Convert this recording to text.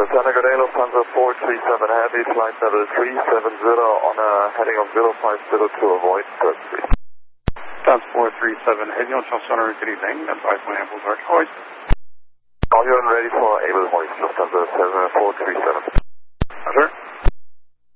Lufthansa, good day, Lufthansa 437 Heavy, flight level 370 on a heading of 0502, avoid turkey. Lufthansa 437 Heavy, Hotel Center, good evening, advise my ambulance arch hoist. All you are ready for able hoist, Lufthansa 437. Roger.